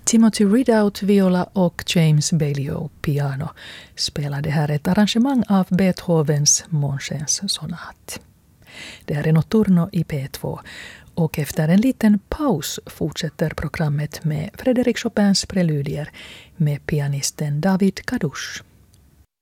Timothy Ridout viola och James Bailio piano spelade här ett arrangemang av Beethovens Månskenssonat. Det här är Notturno i P2 och efter en liten paus fortsätter programmet med Frédéric Chopins preludier med pianisten David Kadush.